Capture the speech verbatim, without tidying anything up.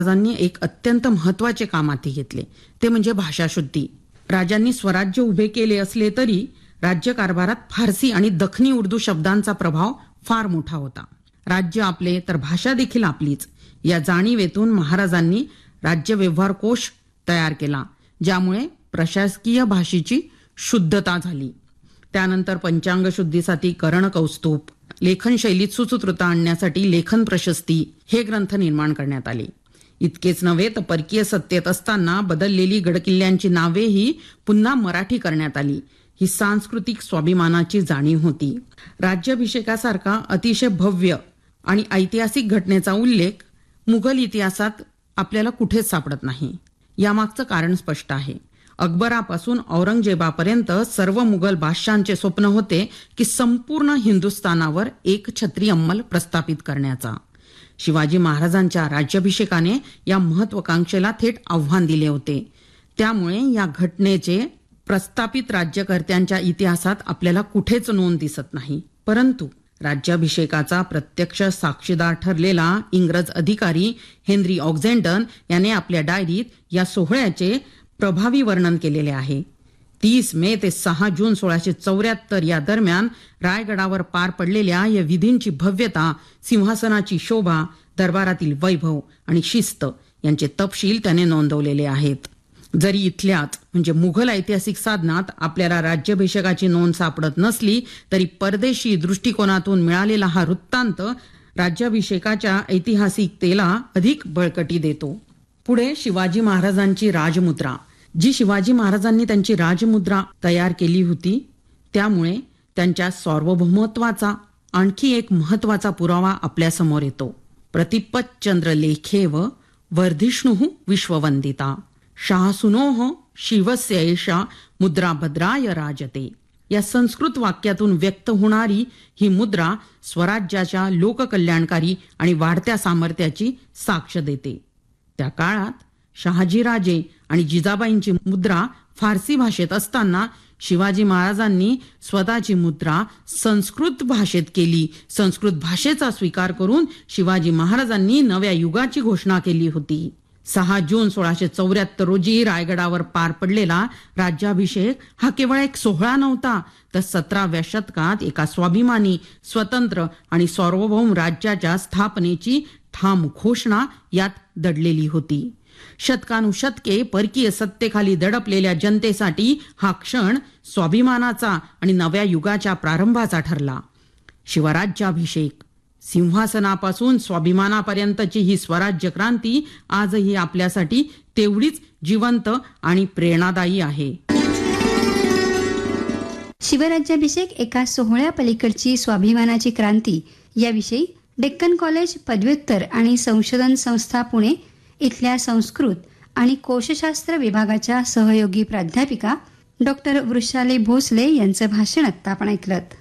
महाराजांनी एक अत्यंत महत्वाचे काम हाती घेतले, ते म्हणजे भाषाशुद्धी. राजांनी स्वराज्य उभे केले असले तरी राज्यकारभारात फारसी आणि दखनी उर्दू शब्दांचा प्रभाव फार मोठा होता. राज्य आपले तर भाषा देखील आपलीच, या जाणीवेतून महाराजांनी राज्य व्यवहार कोश तयार केला, ज्यामुळे प्रशासकीय भाषेची शुद्धता झाली. त्यानंतर पंचांग शुद्धीसाठी करण कौस्तुभ, लेखन शैलीत सुसूत्रता आणण्यासाठी लेखन प्रशस्ती हे ग्रंथ निर्माण करण्यात आले. इतकेच नव्हे तर परकीय सत्तेत असताना बदललेली गडकिल्ल्यांची नावेही पुन्हा मराठी करण्यात आली. ही सांस्कृतिक स्वाभिमानाची जाणीव होती. राज्याभिषेकासारखा अतिशय भव्य आणि ऐतिहासिक घटनेचा उल्लेख मुघल इतिहासात आपल्याला कुठेच सापडत नाही. यामागचं कारण स्पष्ट आहे. अकबरापासून औरंगजेबापर्यंत सर्व मुघल बादशहांचे स्वप्न होते की संपूर्ण हिंदुस्थानावर एक छत्री अंमल प्रस्थापित करण्याचा. शिवाजी महाराजांच्या राज्याभिषेकाने या महत्वाकांक्षेला थेट आव्हान दिले होते. त्यामुळे या घटनेचे प्रस्थापित राज्यकर्त्यांच्या इतिहासात आपल्याला कुठेच नोंद दिसत नाही. परंतु राज्याभिषेकाचा प्रत्यक्ष साक्षीदार ठरलेला इंग्रज अधिकारी हेनरी ऑक्झेंडन याने आपल्या डायरीत या सोहळ्याचे प्रभावी वर्णन केलेले आहे. तीस मे ते सहा जून सोळाशे चौऱ्याहत्तर या दरम्यान रायगडावर पार पडलेल्या या विधींची भव्यता, सिंहासनाची शोभा, दरबारातील वैभव आणि शिस्त यांचे तपशील त्याने नोंदवलेले आहेत. जरी इथल्याच म्हणजे मुघल ऐतिहासिक साधनात आपल्याला राज्याभिषेकाची नोंद सापडत नसली तरी परदेशी दृष्टिकोनातून मिळालेला हा वृत्तांत राज्याभिषेकाच्या ऐतिहासिकतेला अधिक बळकटी देतो. पुढे शिवाजी महाराजांची राजमुद्रा, जी शिवाजी महाराजांनी त्यांची राजमुद्रा तयार केली होती, त्यामुळे त्यांच्या सार्वभौमत्वाचा आणखी एक महत्वाचा पुरावा आपल्या समोर येतो. प्रतिपच्चंद्र लेखेव वर्धिष्णुः विश्ववंदिता शासुनोः शिवस्य एषा मुद्रा भद्राय राजते. या संस्कृत वाक्यातून व्यक्त होणारी ही मुद्रा स्वराज्याच्या लोककल्याणकारी आणि वाढत्या सामर्थ्याची साक्ष देते. त्या काळात शहाजीराजे आणि जिजाबाईंची मुद्रा फारसी भाषेत असताना शिवाजी महाराजांनी स्वतःची मुद्रा संस्कृत भाषेत केली. संस्कृत भाषेचा स्वीकार करून शिवाजी महाराजांनी नव्या युगाची घोषणा केली होती. सहा जून सोळाशे चौऱ्याहत्तर रोजी रायगडावर पार पडलेला राज्याभिषेक हा केवळ एक सोहळा नव्हता, तर सतराव्या शतकात एका स्वाभिमानी, स्वतंत्र आणि सार्वभौम राज्याच्या स्थापनेची ठाम घोषणा यात दडलेली होती. शतकानुशतके परकीय सत्तेखाली दडपलेल्या जनतेसाठी हा क्षण स्वाभिमानाचा आणि नव्या युगाच्या प्रारंभाचा ठरला. शिवराज्याभिषेक, सिंहासनापासून स्वाभिमानापर्यंतची ही स्वराज्य क्रांती आजही आपल्यासाठी तेवढीच जिवंत आणि प्रेरणादायी आहे. शिवराज्याभिषेक एका सोहळ्या पलीकडची स्वाभिमानाची क्रांती याविषयी डेक्कन कॉलेज पदव्युत्तर आणि संशोधन संस्था पुणे इथल्या संस्कृत आणि कोशशास्त्र विभागाच्या सहयोगी प्राध्यापिका डॉक्टर वृषाली भोसले यांचं भाषण आत्ता आपण ऐकलं.